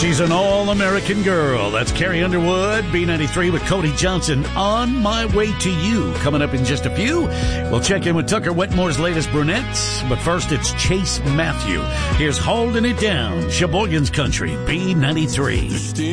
She's an all-American girl. That's Carrie Underwood, B93 with Cody Johnson. On My Way to You. Coming up in just a few, we'll check in with Tucker Wetmore's latest brunettes. But first, it's Chase Matthew. Here's Holding It Down, Sheboygan's Country, B93.